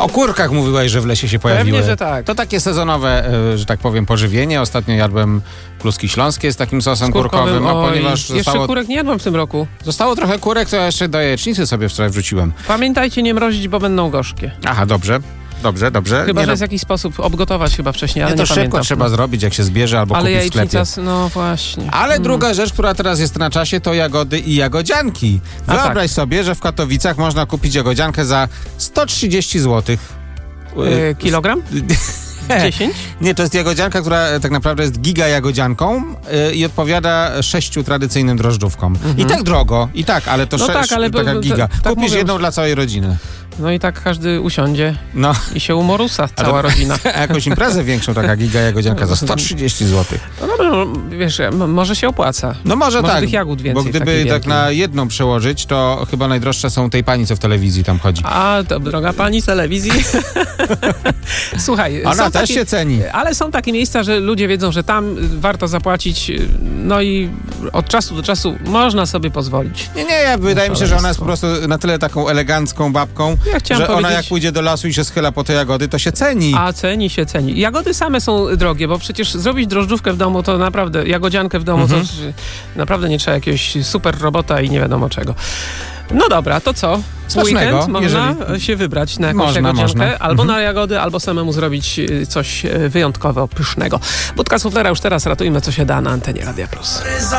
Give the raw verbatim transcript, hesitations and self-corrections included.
O kurkach mówiłeś, że w lesie się pojawiły. Pewnie, że tak. To takie sezonowe, e, że tak powiem, pożywienie. Ostatnio jadłem kluski śląskie z takim sosem kurkowym, a ponieważ Jeszcze zostało, kurek nie jadłem w tym roku. zostało trochę kurek, to ja jeszcze do jajecznicy sobie wczoraj wrzuciłem. Pamiętajcie nie mrozić, bo będą gorzkie. Aha, dobrze. Dobrze, dobrze. Chyba, nie że no, jest jakiś sposób obgotować chyba wcześniej, ale nie, nie, to szybko pamiętam. trzeba zrobić, jak się zbierze albo Ale kupić w sklepie. jajecznica, no właśnie. Ale Mm. druga rzecz, która teraz jest na czasie, to jagody i jagodzianki. A Wyobraź tak. sobie, że w Katowicach można kupić jagodziankę za sto trzydzieści złotych. Yy, kilogram? dziesięć? Nie, to jest jagodzianka, która tak naprawdę jest giga jagodzianką yy, i odpowiada sześciu tradycyjnym drożdżówkom. Mhm. I tak drogo, i tak, ale to No sze- tak, ale taka bo- giga. ta- tak Kupisz mówią, jedną że- dla całej rodziny. No i tak każdy usiądzie No, i się umorusa A cała to- rodzina. a jakąś imprezę większą taka giga jagodzianka za sto trzydzieści złotych. No dobrze, no, wiesz, m- może się opłaca. No może, Może tak, tych jagód więcej bo w gdyby takiej tak wielkiej. na jedną przełożyć, to chyba najdroższe są tej pani, co w telewizji tam chodzi. A, to droga pani z telewizji. Słuchaj, Ona są też takie, się ceni. ale są takie miejsca, że ludzie wiedzą, że tam warto zapłacić, no i od czasu do czasu można sobie pozwolić. Nie, nie, ja, wydaje mi się, że ona jest po szaleństwo. prostu na tyle taką elegancką babką, Ja chciałam że ona powiedzieć- jak pójdzie do lasu i się schyla po te jagody, to się ceni. A ceni się ceni. Jagody same są drogie, bo przecież zrobić drożdżówkę w domu to naprawdę, jagodziankę w domu Mhm. to naprawdę nie trzeba jakiegoś super robota i nie wiadomo czego. No dobra, to co? W Smacznego, weekend można jeżeli- się wybrać na jakąś Można, jagodziankę, można. albo Mhm. na jagody, albo samemu zrobić y, coś y, wyjątkowo pysznego. Budka Suflera już teraz ratujmy, co się da na antenie Radia Plus.